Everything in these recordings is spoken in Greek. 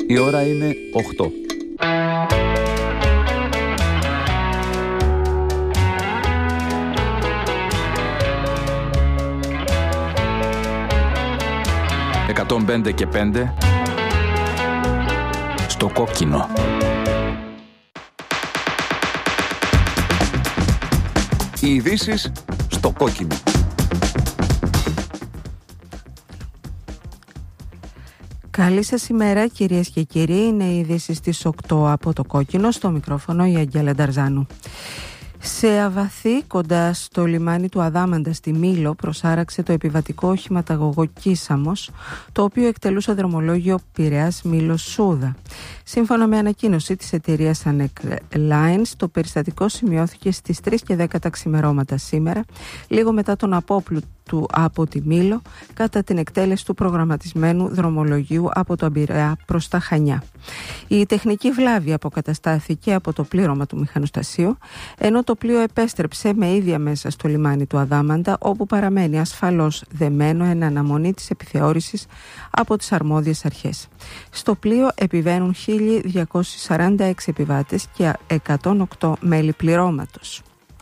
Η ώρα είναι 8. «105 και 5» στο κόκκινο. Οι ειδήσεις στο κόκκινο. Καλή σας ημέρα κυρίες και κύριοι, είναι οι ειδήσεις στις 8 από το κόκκινο, στο μικρόφωνο η Αγγέλα Νταρζάνου. Σε Αβαθή, κοντά στο λιμάνι του Αδάμαντα στη Μήλο, προσάραξε το επιβατικό οχηματαγωγό Κίσαμος, το οποίο εκτελούσε δρομολόγιο Πειραιάς Μήλος Σούδα. Σύμφωνα με ανακοίνωση της εταιρείας Anec Lines, το περιστατικό σημειώθηκε στις 3 και 10 τα ξημερώματα σήμερα, λίγο μετά τον απόπλου του από τη Μήλο, κατά την εκτέλεση του προγραμματισμένου δρομολογίου από τον Πειραιά προς τα Χανιά. Η τεχνική βλάβη αποκαταστάθηκε από το πλήρωμα του μηχανοστασίου, ενώ το πλοίο επέστρεψε με ίδια μέσα στο λιμάνι του Αδάμαντα, όπου παραμένει ασφαλώς δεμένο εν αναμονή της επιθεώρησης από τις αρμόδιες αρχές. Στο πλοίο επιβαίνουν 1.246 επιβάτες και 108 μέλη πληρώματος.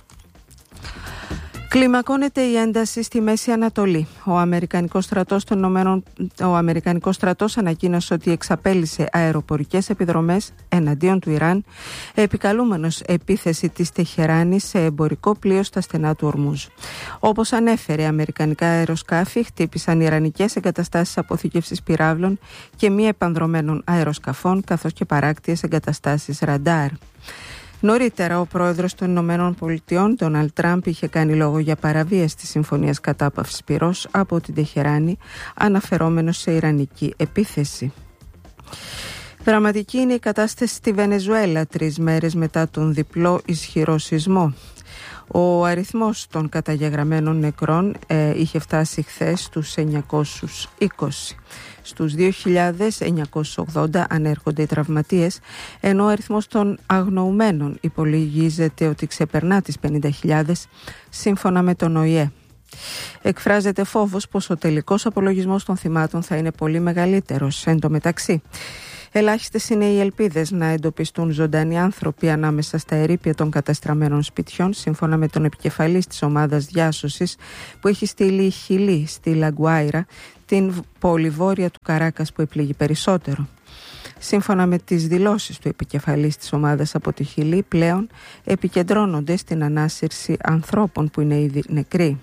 Κλιμακώνεται η ένταση στη Μέση Ανατολή. Ο Αμερικανικός στρατός ανακοίνωσε ότι εξαπέλυσε αεροπορικές επιδρομές εναντίον του Ιράν, επικαλούμενος επίθεση της Τεχεράνης σε εμπορικό πλοίο στα στενά του Ορμούζ. Όπως ανέφερε, αμερικανικά αεροσκάφη χτύπησαν ιρανικές εγκαταστάσεις αποθήκευσης πυράβλων και μη επανδρωμένων αεροσκαφών, καθώς και παράκτιες εγκαταστάσεις ραντάρ. Νωρίτερα, ο πρόεδρος των Ηνωμένων Πολιτειών, Ντόναλντ Τραμπ, είχε κάνει λόγο για παραβίαση της Συμφωνίας Κατάπαυσης Πυρός από την Τεχεράνη, αναφερόμενος σε ιρανική επίθεση. Δραματική είναι η κατάσταση στη Βενεζουέλα 3 μέρες μετά τον διπλό ισχυρό σεισμό. Ο αριθμός των καταγεγραμμένων νεκρών είχε φτάσει χθες στους 920. Στους 2.980 ανέρχονται οι τραυματίες, ενώ ο αριθμός των αγνοουμένων υπολογίζεται ότι ξεπερνά τις 50.000 σύμφωνα με τον ΟΗΕ. Εκφράζεται φόβος πως ο τελικός απολογισμός των θυμάτων θα είναι πολύ μεγαλύτερος. Εν τω μεταξύ, ελάχιστες είναι οι ελπίδες να εντοπιστούν ζωντανοί άνθρωποι ανάμεσα στα ερείπια των καταστραμμένων σπιτιών, σύμφωνα με τον επικεφαλής της ομάδας διάσωσης που έχει στείλει η Χιλή στη Λαγκουάιρα, την πόλη βόρεια του Καράκας που επλήγει περισσότερο. Σύμφωνα με τις δηλώσεις του επικεφαλής της ομάδας από τη Χιλή, πλέον επικεντρώνονται στην ανάσυρση ανθρώπων που είναι ήδη νεκροί.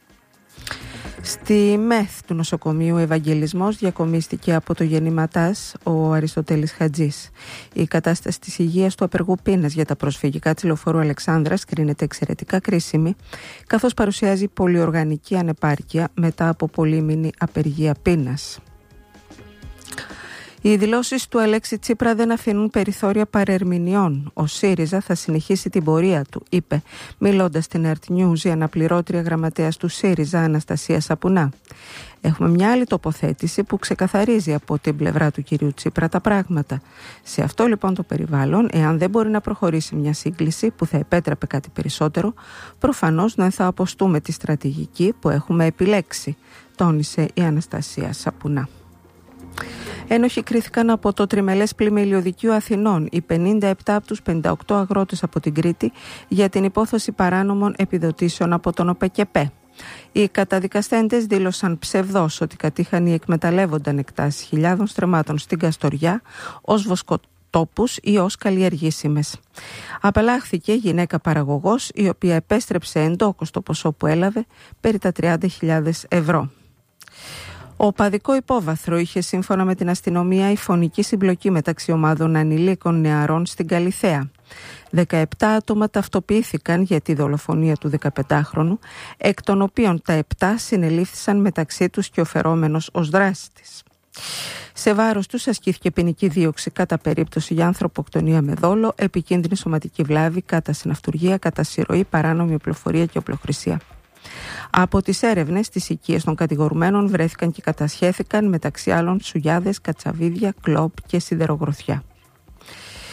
Στη ΜΕΘ του νοσοκομείου Ευαγγελισμός διακομίστηκε από το γεννηματάς ο Αριστοτέλης Χατζής. Η κατάσταση της υγείας του απεργού πείνας για τα προσφυγικά της Λεωφόρου Αλεξάνδρας κρίνεται εξαιρετικά κρίσιμη, καθώς παρουσιάζει πολυοργανική ανεπάρκεια μετά από πολύμηνη απεργία πείνας. Οι δηλώσεις του Αλέξη Τσίπρα δεν αφήνουν περιθώρια παρερμηνιών. Ο ΣΥΡΙΖΑ θα συνεχίσει την πορεία του, είπε, μιλώντας στην Earth News η αναπληρώτρια γραμματέας του ΣΥΡΙΖΑ, Αναστασία Σαπουνά. Έχουμε μια άλλη τοποθέτηση που ξεκαθαρίζει από την πλευρά του κυρίου Τσίπρα τα πράγματα. Σε αυτό λοιπόν το περιβάλλον, εάν δεν μπορεί να προχωρήσει μια σύγκληση που θα επέτρεπε κάτι περισσότερο, προφανώς δεν θα αποστούμε τη στρατηγική που έχουμε επιλέξει, τόνισε η Αναστασία Σαπουνά. Ένοχοι κρίθηκαν από το τριμελές πλημμυλιωδικείο Αθηνών οι 57 από τους 58 αγρότες από την Κρήτη για την υπόθεση παράνομων επιδοτήσεων από τον ΟΠΕΚΕΠΕ. Οι καταδικαστέντες δήλωσαν ψευδώς ότι κατήχαν ή εκμεταλλεύονταν εκτάσεις χιλιάδων στρεμμάτων στην Καστοριά ως βοσκοτόπους ή ως καλλιεργήσιμες. Απελάχθηκε γυναίκα παραγωγός, η οποία επέστρεψε εντόκως το ποσό που έλαβε, περί τα 30.000 ευρώ. Οπαδικό υπόβαθρο είχε, σύμφωνα με την αστυνομία, η φωνική συμπλοκή μεταξύ ομάδων ανηλίκων νεαρών στην Καλιθέα. 17 άτομα ταυτοποιήθηκαν για τη δολοφονία του 15χρονου, εκ των οποίων τα 7 συνελήφθησαν μεταξύ τους και ο φερόμενος ως δράστης. Σε βάρος τους ασκήθηκε ποινική δίωξη κατά περίπτωση για ανθρωποκτονία με δόλο, επικίνδυνη σωματική βλάβη, κατά συναυτουργία, κατά συρροή, παράνομη οπλοφορία και οπλοχρησία. Από τις έρευνες, στις οικίες των κατηγορουμένων βρέθηκαν και κατασχέθηκαν μεταξύ άλλων σουγιάδες, κατσαβίδια, κλόπ και σιδερογροθιά.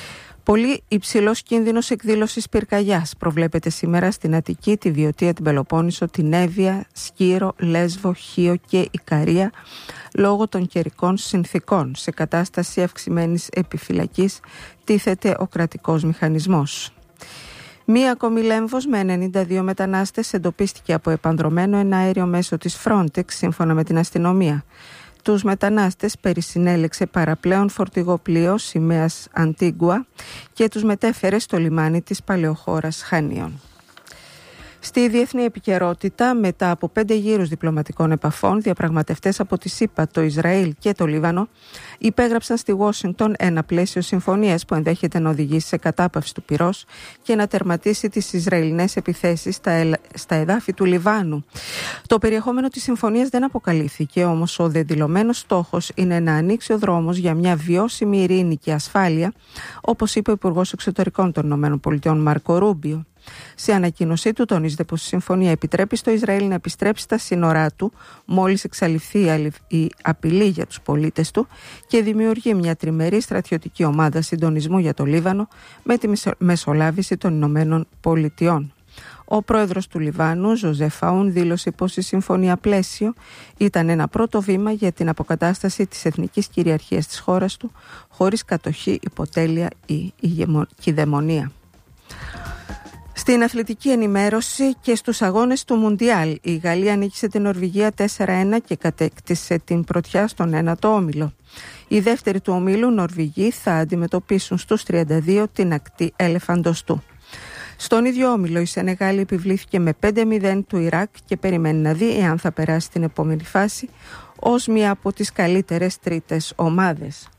Πολύ υψηλός κίνδυνος εκδήλωσης πυρκαγιάς προβλέπεται σήμερα στην Αττική, τη Βιωτία, την Πελοπόννησο, την Εύβοια, Σκύρο, Λέσβο, Χίο και Ικαρία λόγω των καιρικών συνθηκών. Σε κατάσταση αυξημένης επιφυλακής τίθεται ο κρατικός μηχανισμός. Μία ακόμη Λέμβος με 92 μετανάστες εντοπίστηκε από επανδρωμένο εναέριο μέσω της Frontex, σύμφωνα με την αστυνομία. Τους μετανάστες περισυνέλεξε παραπλέον φορτηγό πλοίο σημαίας Αντίγκουα και τους μετέφερε στο λιμάνι της παλαιοχώρας Χανίων. Στη διεθνή επικαιρότητα, μετά από 5 γύρους διπλωματικών επαφών, διαπραγματευτές από τη ΣΥΠΑ, το Ισραήλ και το Λίβανο υπέγραψαν στη Ουάσιγκτον ένα πλαίσιο συμφωνίας που ενδέχεται να οδηγήσει σε κατάπαυση του πυρός και να τερματίσει τις Ισραηλινές επιθέσεις στα εδάφη του Λιβάνου. Το περιεχόμενο της συμφωνίας δεν αποκαλύφθηκε, όμως ο δεδηλωμένος στόχος είναι να ανοίξει ο δρόμος για μια βιώσιμη ειρήνη και ασφάλεια, όπως είπε ο Υπουργός Εξωτερικών των ΗΠΑ Μάρκο Ρούμπιο. Σε ανακοίνωσή του τονίζεται πως η συμφωνία επιτρέπει στο Ισραήλ να επιστρέψει στα σύνορά του μόλις εξαλειφθεί η απειλή για τους πολίτες του και δημιουργεί μια τριμερή στρατιωτική ομάδα συντονισμού για το Λίβανο με τη μεσολάβηση των Ηνωμένων Πολιτειών. Ο πρόεδρος του Λιβάνου, Ζωζεφ Αούν, δήλωσε πως η συμφωνία πλαίσιο ήταν ένα πρώτο βήμα για την αποκατάσταση της εθνικής κυριαρχίας της χώρας του χωρίς κατοχή, υποτέλεια ή κυδαιμονία. Στην αθλητική ενημέρωση και στους αγώνες του Μουντιάλ, η Γαλλία νίκησε την Νορβηγία 4-1 και κατέκτησε την πρωτιά στον 1ο όμιλο. Οι δεύτεροι του ομίλου Νορβηγοί θα αντιμετωπίσουν στους 32 την ακτή Ελεφαντοστού. Στον ίδιο όμιλο η Σενεγάλη επιβλήθηκε με 5-0 του Ιράκ και περιμένει να δει εάν θα περάσει την επόμενη φάση ως μία από τις καλύτερες τρίτες ομάδες.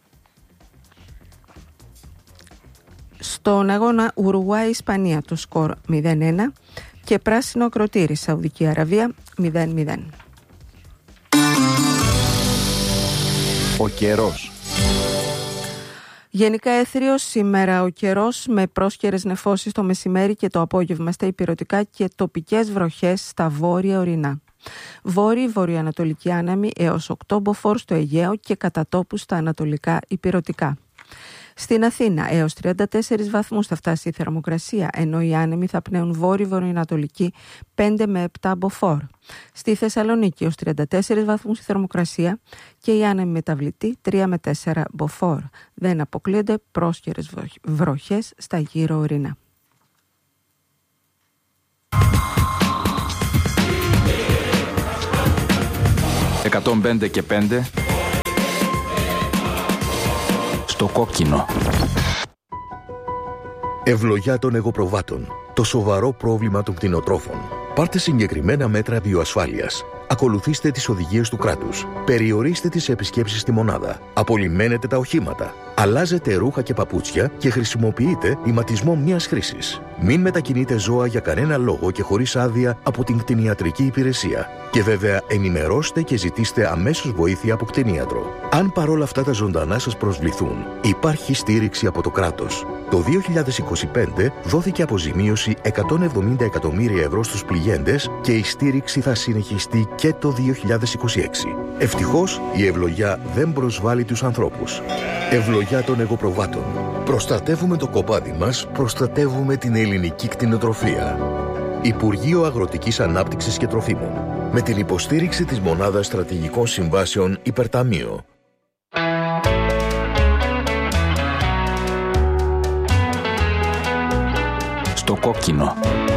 Στον αγώνα Ουρουγουάη-Ισπανία το σκορ 0-1 και πράσινο ακροτήρι Σαουδική Αραβία 0-0. Ο καιρός. Γενικά έθριος σήμερα ο καιρός με πρόσκαιρες νεφώσεις το μεσημέρι και το απόγευμα στα ηπειρωτικά και τοπικές βροχές στα βόρεια ορεινά. Βόρειο-βορειοανατολική άναμη έως 8 μποφόρ στο Αιγαίο και κατά τόπου στα ανατολικά ηπειρωτικά. Στην Αθήνα έως 34 βαθμούς θα φτάσει η θερμοκρασία, ενώ οι άνεμοι θα πνέουν βόρειο-βορειοανατολική 5 με 7 μποφόρ. Στη Θεσσαλονίκη έως 34 βαθμούς η θερμοκρασία και οι άνεμοι μεταβλητοί 3 με 4 μποφόρ. Δεν αποκλείονται πρόσκαιρες βροχές στα γύρω ορεινά. «105 και 5» στο κόκκινο. Ευλογιά των εγωπροβάτων. Το σοβαρό πρόβλημα των κτηνοτρόφων. Πάρτε συγκεκριμένα μέτρα βιοασφάλειας. Ακολουθήστε τις οδηγίες του κράτους. Περιορίστε τις επισκέψεις στη μονάδα. Απολυμμένετε τα οχήματα. Αλλάζετε ρούχα και παπούτσια και χρησιμοποιείτε ηματισμό μίας χρήσης. Μην μετακινείτε ζώα για κανένα λόγο και χωρίς άδεια από την κτηνιατρική υπηρεσία. Και βέβαια ενημερώστε και ζητήστε αμέσως βοήθεια από κτηνίατρο. Αν παρόλα αυτά τα ζωντανά σας προσβληθούν, υπάρχει στήριξη από το κράτος. Το 2025 δόθηκε αποζημίωση 170 εκατομμύρια ευρώ στους πληγέντες και η στήριξη θα συνεχιστεί και το 2026. Ευτυχώς η ευλογιά δεν προσβάλλει τους ανθρώπους. Ευλογιά των εγωπροβάτων. Προστατεύουμε το κοπάδι μας, προστατεύουμε την ελληνική κτηνοτροφία. Υπουργείο Αγροτικής Ανάπτυξης και Τροφίμων. Με την υποστήριξη της Μονάδας Στρατηγικών Συμβάσεων Υπερταμείο. Στο κόκκινο.